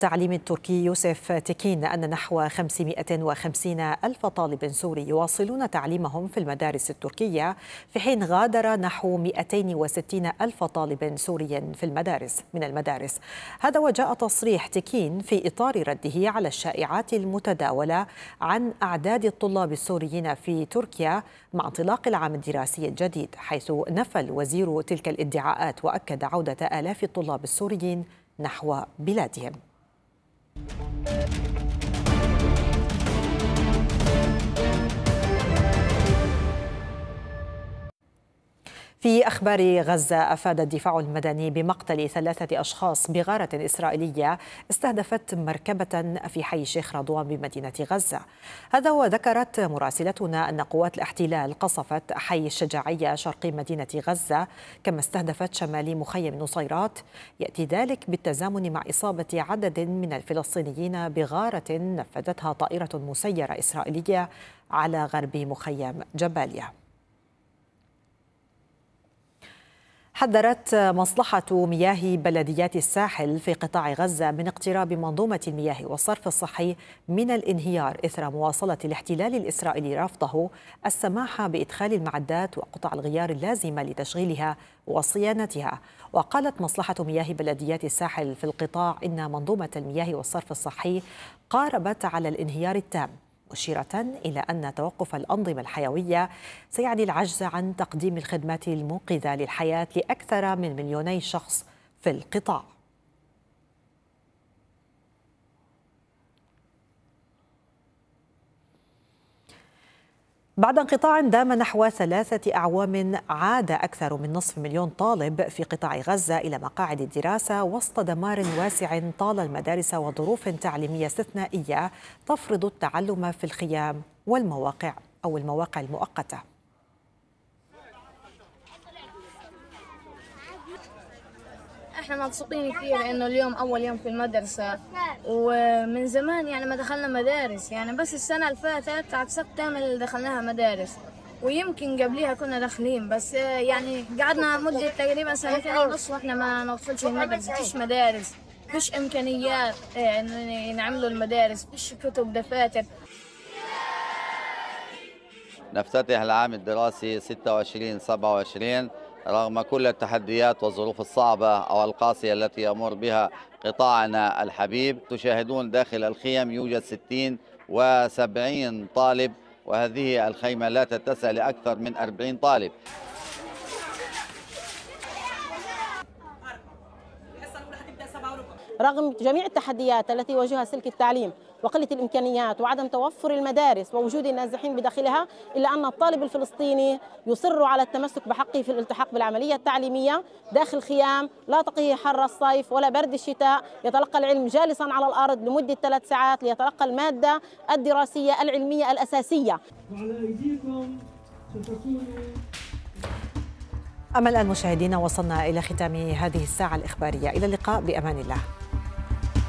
التعليم التركي يوسف تكين أن نحو 550 ألف طالب سوري يواصلون تعليمهم في المدارس التركية، في حين غادر نحو 260 ألف طالب سوري من المدارس. هذا وجاء تصريح تكين في إطار رده على الشائعات المتداولة عن أعداد الطلاب السوريين في تركيا مع انطلاق العام الدراسي الجديد، حيث نفى الوزير تلك الادعاءات وأكد عودة آلاف الطلاب السوريين نحو بلادهم. في أخبار غزة، أفاد الدفاع المدني بمقتل 3 أشخاص بغارة إسرائيلية استهدفت مركبة في حي الشيخ رضوان بمدينة غزة. هذا وذكرت مراسلتنا أن قوات الاحتلال قصفت حي الشجاعية شرقي مدينة غزة، كما استهدفت شمال مخيم نصيرات. يأتي ذلك بالتزامن مع إصابة عدد من الفلسطينيين بغارة نفذتها طائرة مسيرة إسرائيلية على غرب مخيم جباليا. حذرت مصلحة مياه بلديات الساحل في قطاع غزة من اقتراب منظومة المياه والصرف الصحي من الانهيار إثر مواصلة الاحتلال الإسرائيلي رفضه السماح بإدخال المعدات وقطع الغيار اللازمة لتشغيلها وصيانتها. وقالت مصلحة مياه بلديات الساحل في القطاع إن منظومة المياه والصرف الصحي قاربت على الانهيار التام، مشيرة إلى أن توقف الأنظمة الحيوية سيعني العجز عن تقديم الخدمات المنقذة للحياة لأكثر من 2 شخص في القطاع. بعد انقطاع دام نحو 3 أعوام، عاد أكثر من نصف مليون طالب في قطاع غزة إلى مقاعد الدراسة وسط دمار واسع طال المدارس وظروف تعليمية استثنائية تفرض التعلم في الخيام والمواقع المؤقتة. احنا مبسوطين كثير لانه اليوم اول يوم في المدرسه، ومن زمان يعني ما دخلنا مدارس، يعني بس السنه اللي فاتت على سبتمبر دخلناها مدارس، ويمكن قبليها كنا داخلين، بس يعني قعدنا مده تقريبا 2.5 واحنا ما ندخلش المدرسه. فيش مدارس، فيش امكانيات نعملوا المدارس، فيش كتب دفاتر. نفتتح العام الدراسي 26/27 رغم كل التحديات والظروف الصعبة أو القاسية التي يمر بها قطاعنا الحبيب. تشاهدون داخل الخيم يوجد 60 و70 طالب، وهذه الخيمة لا تتسع لأكثر من 40 طالب. رغم جميع التحديات التي يواجهها سلك التعليم وقلة الإمكانيات وعدم توفر المدارس ووجود النازحين بداخلها، إلا أن الطالب الفلسطيني يصر على التمسك بحقه في الالتحاق بالعملية التعليمية داخل خيام لا تقيه حر الصيف ولا برد الشتاء. يتلقى العلم جالسا على الأرض لمدة 3 ساعات ليتلقى المادة الدراسية العلمية الأساسية. وعلى أيديكم ستكونوا. أما الآن مشاهدينا، وصلنا إلى ختام هذه الساعة الإخبارية. إلى اللقاء، بأمان الله.